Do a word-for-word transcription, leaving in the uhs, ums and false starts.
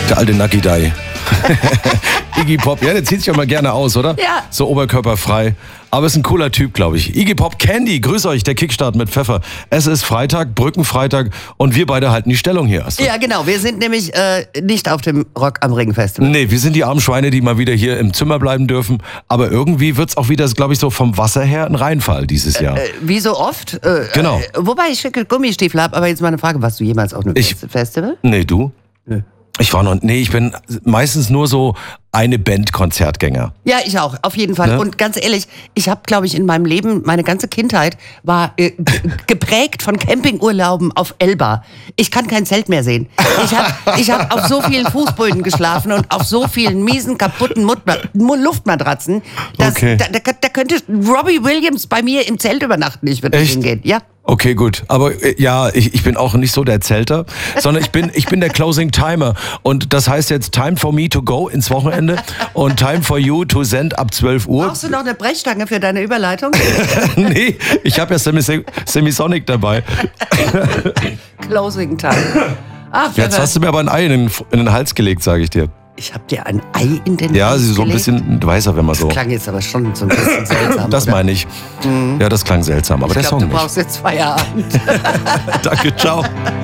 Der alte Nakidai. Iggy Pop, ja, der zieht sich auch mal gerne aus, oder? Ja. So oberkörperfrei. Aber ist ein cooler Typ, glaube ich. Iggy Pop, Candy, grüß euch, der Kickstart mit Pfeffer. Es ist Freitag, Brückenfreitag und wir beide halten die Stellung hier. Astrid. Ja, genau. Wir sind nämlich äh, nicht auf dem Rock am Ring Festival. Nee, wir sind die armen Schweine, die mal wieder hier im Zimmer bleiben dürfen. Aber irgendwie wird's auch wieder, glaube ich, so vom Wasser her ein Reinfall dieses Jahr. Äh, wie so oft. Äh, Genau. Äh, wobei ich schicke Gummistiefel habe, aber jetzt mal eine Frage. Warst du jemals auf einem Ich- Festival? Nee, du? Nö. Ich war noch, nee, ich bin meistens nur so eine Band-Konzertgänger. Ja, ich auch, auf jeden Fall. Ne? Und ganz ehrlich, ich habe, glaube ich, in meinem Leben, meine ganze Kindheit war äh, g- geprägt von Campingurlauben auf Elba. Ich kann kein Zelt mehr sehen. Ich habe ich hab auf so vielen Fußböden geschlafen und auf so vielen miesen, kaputten Mutma- Mu- Luftmatratzen. Dass, Okay. da, da, da könnte Robbie Williams bei mir im Zelt übernachten. Ich würde nicht Echt? hingehen. Ja. Okay, gut. Aber äh, ja, ich, ich bin auch nicht so der Zelter, sondern ich bin, ich bin der Closing Timer. Und das heißt jetzt Time for me to go ins Wochenende und Time for you to send ab zwölf Uhr. Brauchst du noch eine Brechstange für deine Überleitung? Nee, ich habe ja Semis- Semisonic dabei. Closing Time. Ach, Jetzt Pfeffer. hast du mir aber ein Ei in den, in den Hals gelegt, sage ich dir. Ich habe dir ein Ei in den Ja, Hals sie so ein gelegt. bisschen, du weißt ja, wenn man so. Das klang jetzt aber schon so ein bisschen seltsam. Das oder? meine ich. Ja, das klang seltsam, aber Ich der glaube, Song du nicht. brauchst jetzt Feierabend. Danke, ciao.